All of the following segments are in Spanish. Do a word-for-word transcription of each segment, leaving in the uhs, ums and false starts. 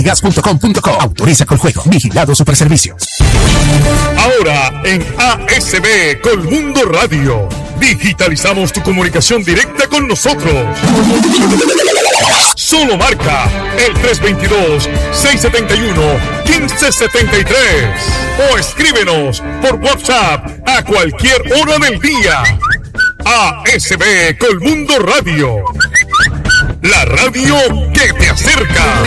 gas punto com punto co. Autoriza con juego. Vigilado Superservicios. Ahora en A S B Colmundo Radio. Digitalizamos tu comunicación directa con nosotros. Solo marca el tres dos dos, seis siete uno, uno cinco siete tres o escríbenos por WhatsApp a cualquier hora del día. A S B Colmundo Radio. La radio que te acerca.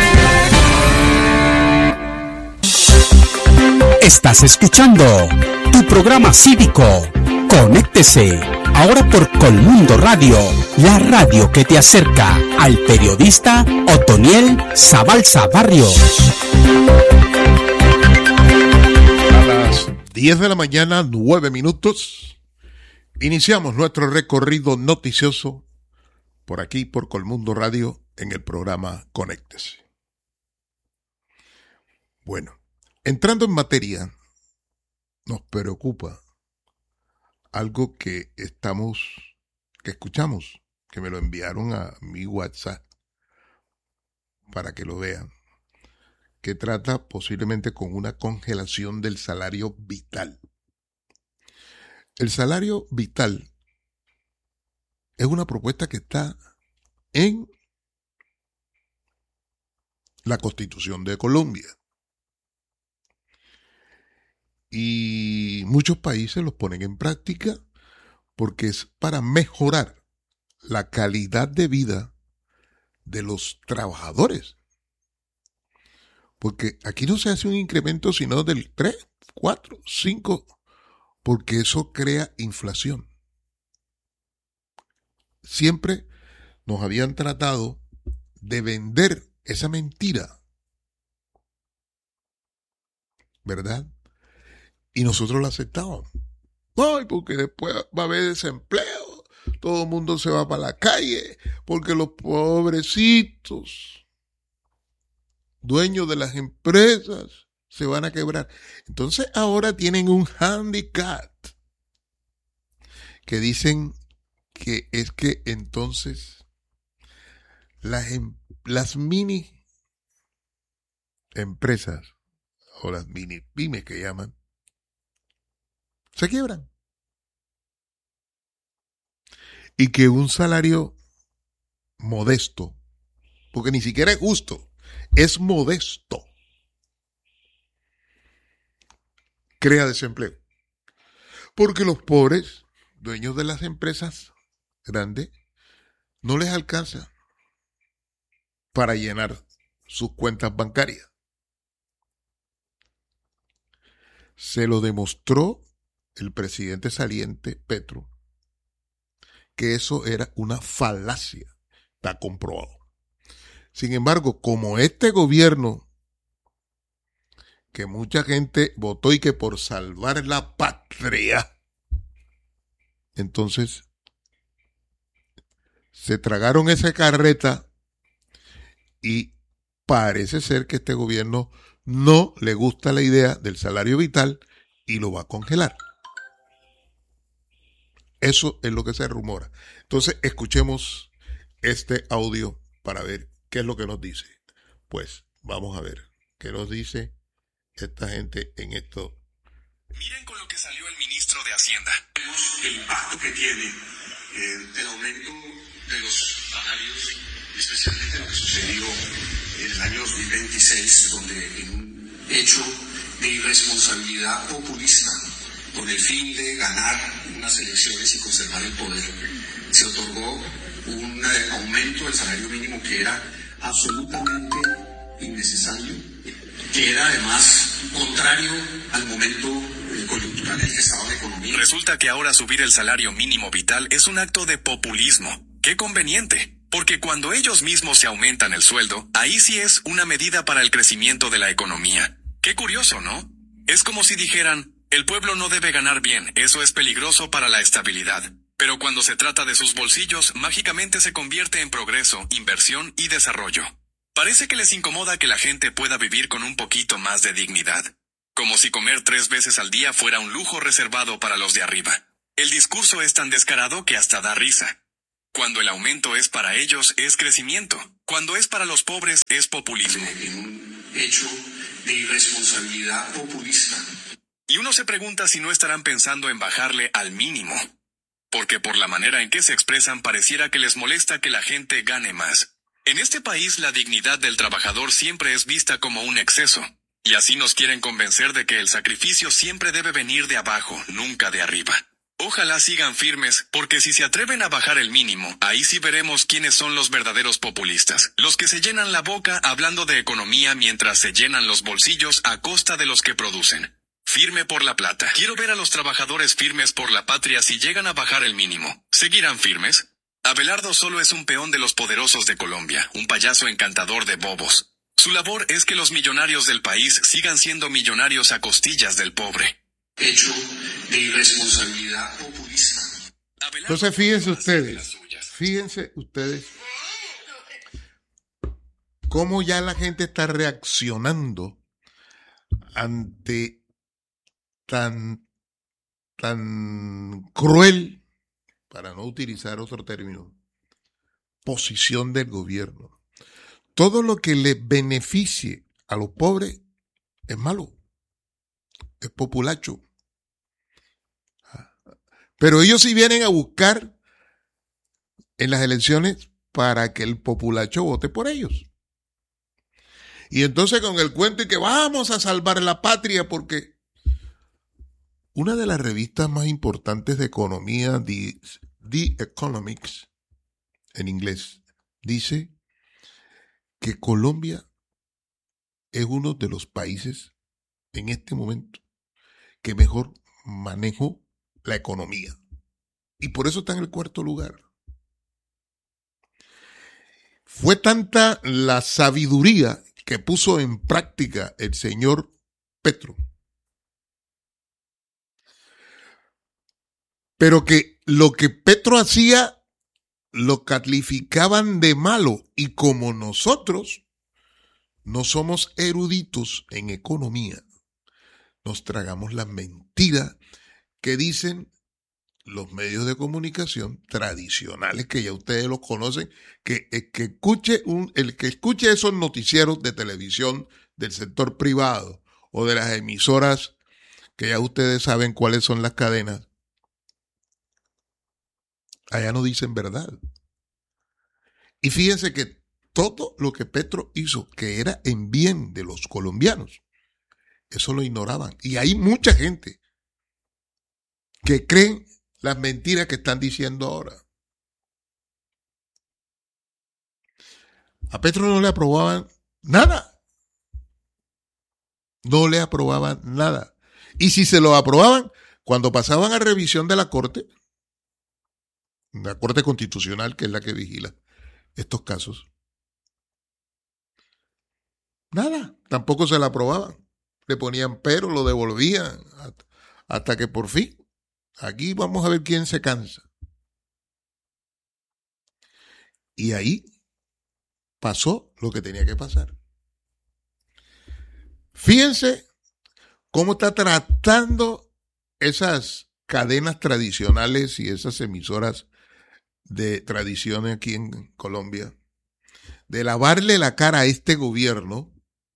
Estás escuchando tu programa cívico. Conéctese ahora por Colmundo Radio, la radio que te acerca al periodista Otoniel Zabalza Barrios. A las diez de la mañana, nueve minutos, iniciamos nuestro recorrido noticioso por aquí, por Colmundo Radio, en el programa Conéctese. Bueno, entrando en materia, nos preocupa algo que estamos, que escuchamos, que me lo enviaron a mi WhatsApp para que lo vean, que trata posiblemente con una congelación del salario vital. El salario vital es una propuesta que está en la Constitución de Colombia. Y muchos países los ponen en práctica porque es para mejorar la calidad de vida de los trabajadores. Porque aquí no se hace un incremento sino del tres, cuatro, cinco, porque eso crea inflación. Siempre nos habían tratado de vender esa mentira, ¿verdad? Y nosotros la aceptábamos. Ay, porque después va a haber desempleo, todo el mundo se va para la calle, porque los pobrecitos, dueños de las empresas, se van a quebrar. Entonces ahora tienen un handicap que dicen que es que entonces las, las mini empresas o las mini pymes que llaman se quiebran y que un salario modesto, porque ni siquiera es justo, es modesto, crea desempleo, porque los pobres dueños de las empresas grandes no les alcanza para llenar sus cuentas bancarias. Se lo demostró el presidente saliente Petro que eso era una falacia, está comprobado. Sin embargo, como este gobierno, que mucha gente votó y que por salvar la patria, entonces se tragaron esa carreta y parece ser que este gobierno no le gusta la idea del salario vital y lo va a congelar. Eso es lo que se rumora. Entonces, escuchemos este audio para ver qué es lo que nos dice. Pues, vamos a ver qué nos dice esta gente en esto. Miren con lo que salió el ministro de Hacienda. El impacto que tiene eh, el aumento de los salarios, especialmente lo que sucedió en el año dos mil veintiséis, donde en un hecho de irresponsabilidad populista, con el fin de ganar unas elecciones y conservar el poder, se otorgó un eh, aumento del salario mínimo que era absolutamente innecesario, que era además contrario al momento eh, coyuntural en el que estaba la economía. Resulta que ahora subir el salario mínimo vital es un acto de populismo. ¡Qué conveniente! Porque cuando ellos mismos se aumentan el sueldo, ahí sí es una medida para el crecimiento de la economía. ¡Qué curioso!, ¿no? Es como si dijeran: el pueblo no debe ganar bien, eso es peligroso para la estabilidad. Pero cuando se trata de sus bolsillos, mágicamente se convierte en progreso, inversión y desarrollo. Parece que les incomoda que la gente pueda vivir con un poquito más de dignidad. Como si comer tres veces al día fuera un lujo reservado para los de arriba. El discurso es tan descarado que hasta da risa. Cuando el aumento es para ellos, es crecimiento. Cuando es para los pobres, es populismo. En un hecho de irresponsabilidad populista. Y uno se pregunta si no estarán pensando en bajarle al mínimo. Porque por la manera en que se expresan pareciera que les molesta que la gente gane más. En este país la dignidad del trabajador siempre es vista como un exceso. Y así nos quieren convencer de que el sacrificio siempre debe venir de abajo, nunca de arriba. Ojalá sigan firmes, porque si se atreven a bajar el mínimo, ahí sí veremos quiénes son los verdaderos populistas. Los que se llenan la boca hablando de economía mientras se llenan los bolsillos a costa de los que producen. Firme por la plata. Quiero ver a los trabajadores firmes por la patria si llegan a bajar el mínimo. ¿Seguirán firmes? Abelardo solo es un peón de los poderosos de Colombia, un payaso encantador de bobos. Su labor es que los millonarios del país sigan siendo millonarios a costillas del pobre. Hecho de irresponsabilidad populista. Entonces fíjense ustedes, fíjense ustedes cómo ya la gente está reaccionando ante tan, tan cruel, para no utilizar otro término, posición del gobierno. Todo lo que le beneficie a los pobres es malo, es populacho. Pero ellos sí vienen a buscar en las elecciones para que el populacho vote por ellos. Y entonces con el cuento de que vamos a salvar la patria porque una de las revistas más importantes de economía, The, The Economics, en inglés, dice que Colombia es uno de los países en este momento que mejor manejó la economía. Y por eso está en el cuarto lugar. Fue tanta la sabiduría que puso en práctica el señor Petro, pero que lo que Petro hacía lo calificaban de malo, y como nosotros no somos eruditos en economía, nos tragamos las mentiras que dicen los medios de comunicación tradicionales, que ya ustedes los conocen, que el que escuche, un, el que escuche esos noticieros de televisión del sector privado o de las emisoras, que ya ustedes saben cuáles son las cadenas, allá no dicen verdad. Y fíjense que todo lo que Petro hizo, que era en bien de los colombianos, eso lo ignoraban. Y hay mucha gente que creen las mentiras que están diciendo ahora. A Petro no le aprobaban nada. No le aprobaban nada. Y si se lo aprobaban, cuando pasaban a revisión de la Corte, la Corte Constitucional, que es la que vigila estos casos, nada, tampoco se la aprobaban. Le ponían pero, lo devolvían, hasta que por fin, aquí vamos a ver quién se cansa. Y ahí pasó lo que tenía que pasar. Fíjense cómo está tratando esas cadenas tradicionales y esas emisoras de tradiciones aquí en Colombia, de lavarle la cara a este gobierno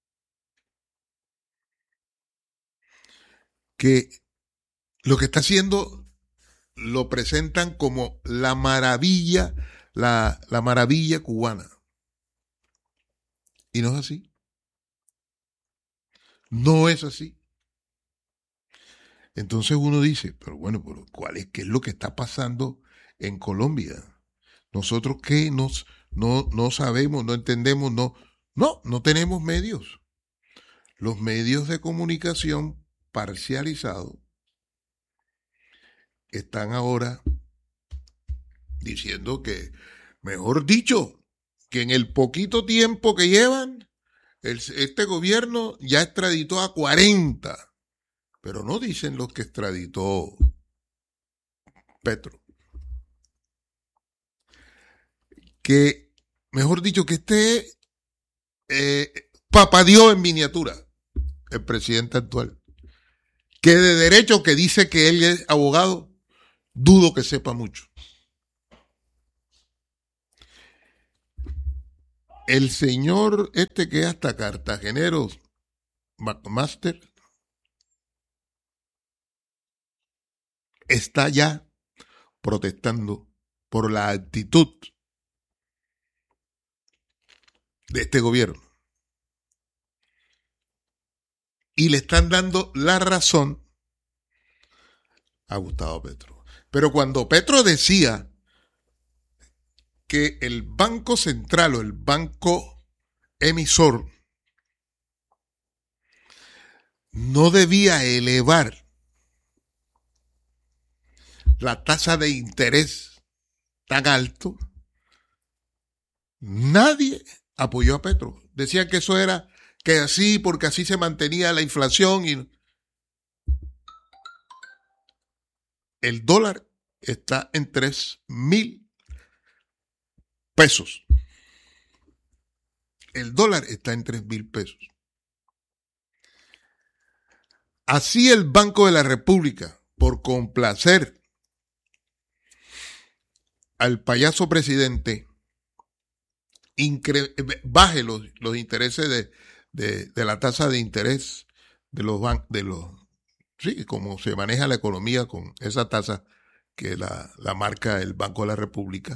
que lo que está haciendo lo presentan como la maravilla, la, la maravilla cubana. Y no es así. No es así. Entonces uno dice, pero bueno, pero ¿cuál es, qué es lo que está pasando en Colombia? Nosotros qué nos, no, no sabemos, no entendemos, no, no, no tenemos medios. Los medios de comunicación parcializados están ahora diciendo que, mejor dicho, que en el poquito tiempo que llevan, el, este gobierno ya extraditó a cuarenta, pero no dicen los que extraditó Petro. Que, mejor dicho, que este eh, Papá Dios en miniatura, el presidente actual, que de derecho, que dice que él es abogado, dudo que sepa mucho. El señor este que es hasta cartagenero, McMaster, está ya protestando por la actitud de este gobierno. Y le están dando la razón a Gustavo Petro. Pero cuando Petro decía que el Banco Central o el banco emisor no debía elevar la tasa de interés tan alto, nadie apoyó a Petro. Decían que eso era que así, porque así se mantenía la inflación. Y el dólar está en tres mil pesos. El dólar está en tres mil pesos. Así el Banco de la República, por complacer al payaso presidente, incre- baje los, los intereses de, de, de la tasa de interés de los bancos, de los, sí, como se maneja la economía con esa tasa que la, la marca el Banco de la República,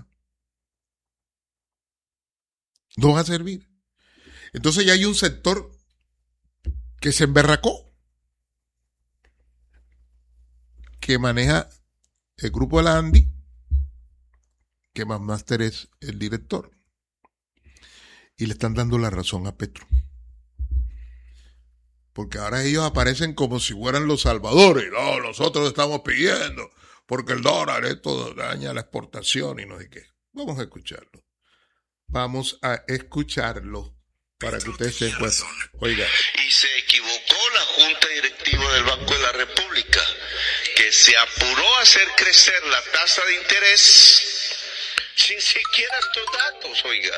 no va a servir. Entonces ya hay un sector que se emberracó, que maneja el grupo de la ANDI, que McMaster es el director, y le están dando la razón a Petro. Porque ahora ellos aparecen como si fueran los salvadores. No, nosotros estamos pidiendo, porque el dólar, esto daña la exportación y no sé qué. Vamos a escucharlo. Vamos a escucharlo para que ustedes se encuentren. Oiga. Y se equivocó la Junta Directiva del Banco de la República, que se apuró a hacer crecer la tasa de interés sin siquiera estos datos, oiga.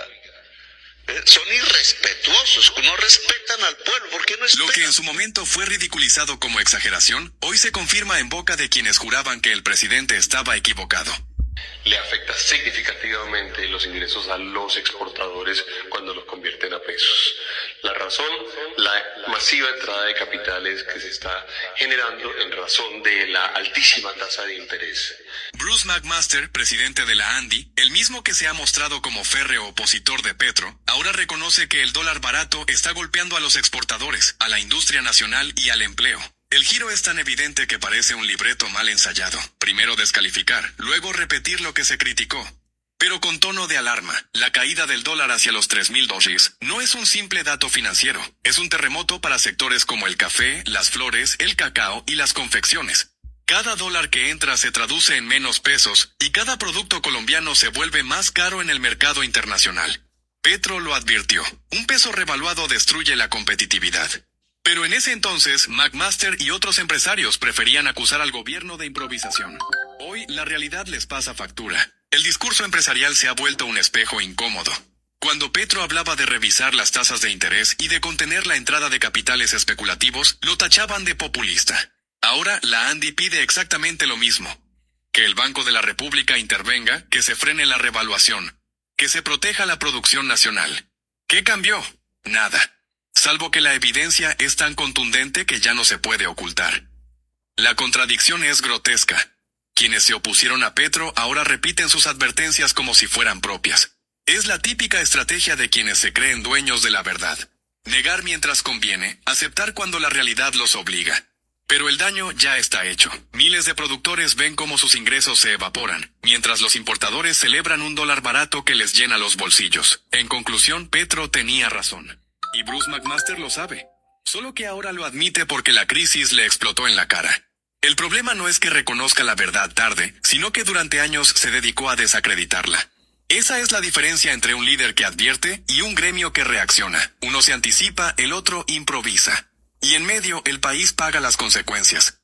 Eh, son irrespetuosos, no respetan al pueblo. ¿Por qué no esperan? Lo que en su momento fue ridiculizado como exageración, hoy se confirma en boca de quienes juraban que el presidente estaba equivocado. Le afecta significativamente los ingresos a los exportadores cuando los convierten a pesos. La razón, la masiva entrada de capitales que se está generando en razón de la altísima tasa de interés. Bruce McMaster, presidente de la ANDI, el mismo que se ha mostrado como férreo opositor de Petro, ahora reconoce que el dólar barato está golpeando a los exportadores, a la industria nacional y al empleo. El giro es tan evidente que parece un libreto mal ensayado. Primero descalificar, luego repetir lo que se criticó. Pero con tono de alarma, la caída del dólar hacia los tres mil dólares no es un simple dato financiero. Es un terremoto para sectores como el café, las flores, el cacao y las confecciones. Cada dólar que entra se traduce en menos pesos y cada producto colombiano se vuelve más caro en el mercado internacional. Petro lo advirtió. Un peso revaluado destruye la competitividad. Pero en ese entonces, McMaster y otros empresarios preferían acusar al gobierno de improvisación. Hoy, la realidad les pasa factura. El discurso empresarial se ha vuelto un espejo incómodo. Cuando Petro hablaba de revisar las tasas de interés y de contener la entrada de capitales especulativos, lo tachaban de populista. Ahora, la ANDI pide exactamente lo mismo. Que el Banco de la República intervenga, que se frene la revaluación, que se proteja la producción nacional. ¿Qué cambió? Nada. Salvo que la evidencia es tan contundente que ya no se puede ocultar. La contradicción es grotesca. Quienes se opusieron a Petro ahora repiten sus advertencias como si fueran propias. Es la típica estrategia de quienes se creen dueños de la verdad. Negar mientras conviene, aceptar cuando la realidad los obliga. Pero el daño ya está hecho. Miles de productores ven cómo sus ingresos se evaporan, mientras los importadores celebran un dólar barato que les llena los bolsillos. En conclusión, Petro tenía razón. Y Bruce McMaster lo sabe. Solo que ahora lo admite porque la crisis le explotó en la cara. El problema no es que reconozca la verdad tarde, sino que durante años se dedicó a desacreditarla. Esa es la diferencia entre un líder que advierte y un gremio que reacciona. Uno se anticipa, el otro improvisa. Y en medio, el país paga las consecuencias.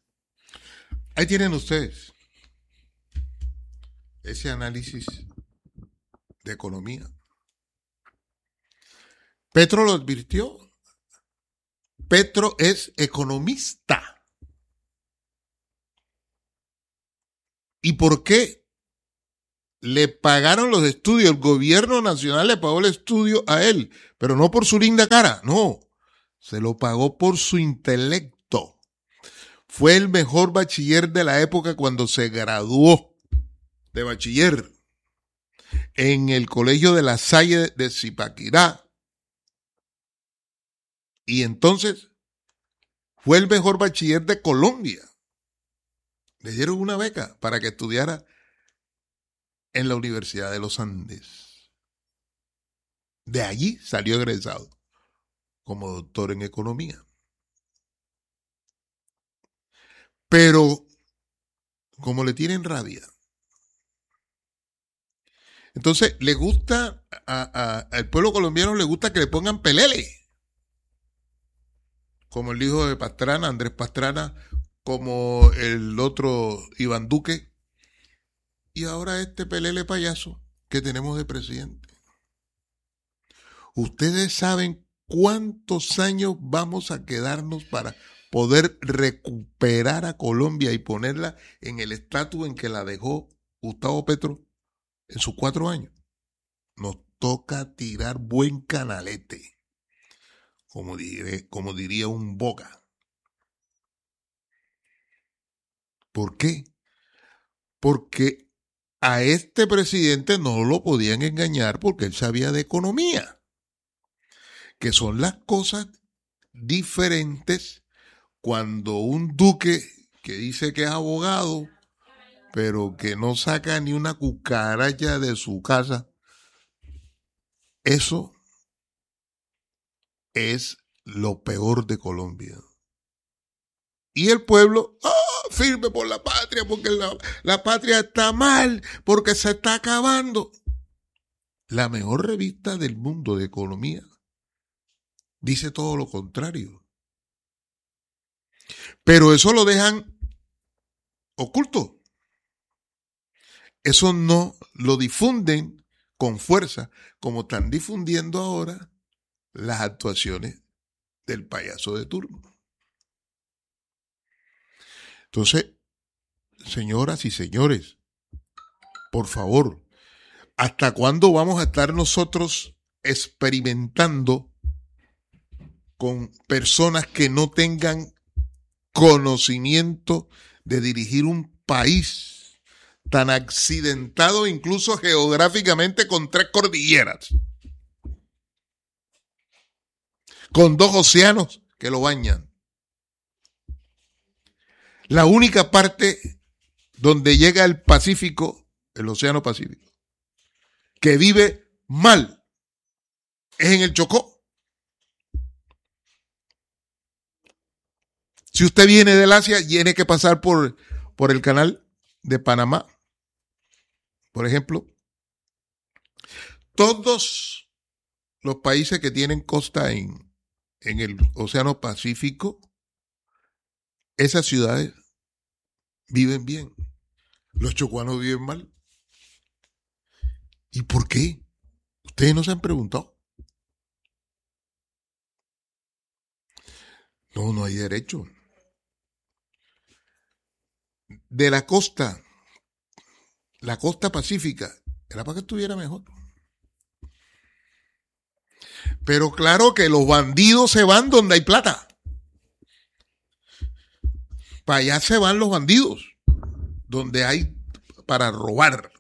Ahí tienen ustedes ese análisis de economía. Petro lo advirtió. Petro es economista. ¿Y por qué le pagaron los estudios, el gobierno nacional le pagó el estudio a él, pero no por su linda cara, no, se lo pagó por su intelecto. Fue el mejor bachiller de la época cuando se graduó de bachiller en el colegio de La Salle de Zipaquirá. Y entonces fue el mejor bachiller de Colombia. Le dieron una beca para que estudiara en la Universidad de los Andes. De allí salió egresado como doctor en economía. Pero, como le tienen rabia, entonces le gusta, a, a, al pueblo colombiano le gusta que le pongan pelele. Como el hijo de Pastrana, Andrés Pastrana, como el otro Iván Duque, y ahora este pelele payaso que tenemos de presidente. Ustedes saben cuántos años vamos a quedarnos para poder recuperar a Colombia y ponerla en el estatus en que la dejó Gustavo Petro en sus cuatro años. Nos toca tirar buen canalete, como, diré, como diría un Boca. ¿Por qué? Porque a este presidente no lo podían engañar porque él sabía de economía, que son las cosas diferentes cuando un duque que dice que es abogado, pero que no saca ni una cucaracha de su casa, eso es lo peor de Colombia. Y el pueblo, ¡oh, firme por la patria, porque la, la patria está mal, porque se está acabando! La mejor revista del mundo de economía dice todo lo contrario. Pero eso lo dejan oculto. Eso no lo difunden con fuerza, como están difundiendo ahora las actuaciones del payaso de turno. Entonces, señoras y señores, por favor, ¿hasta cuándo vamos a estar nosotros experimentando con personas que no tengan conocimiento de dirigir un país tan accidentado, incluso geográficamente, con tres cordilleras, con dos océanos que lo bañan? La única parte donde llega el Pacífico, el Océano Pacífico, que vive mal, es en el Chocó. Si usted viene del Asia, tiene que pasar por, por el canal de Panamá, por ejemplo. Todos los países que tienen costa en, en el Océano Pacífico, esas ciudades viven bien. Los chocuanos viven mal. ¿Y por qué? Ustedes no se han preguntado. No, no hay derecho. De la costa, la costa pacífica, era para que estuviera mejor. Pero claro que los bandidos se van donde hay plata. Para allá se van los bandidos, donde hay para robar.